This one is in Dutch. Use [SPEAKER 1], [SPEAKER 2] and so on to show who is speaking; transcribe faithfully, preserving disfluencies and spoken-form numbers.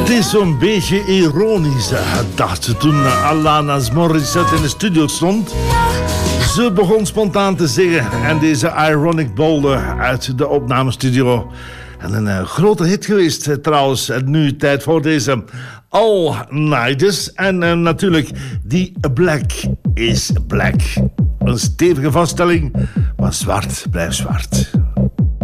[SPEAKER 1] is zo'n beetje ironisch, dacht ze toen Alanis Morissette in de studio stond. Ze begon spontaan te zingen en deze Ironic Boulder uit de opnamestudio. En een uh, grote hit geweest uh, trouwens. En nu tijd voor deze All-Nighters. En uh, natuurlijk die Black is Black. Een stevige vaststelling, maar zwart blijft zwart.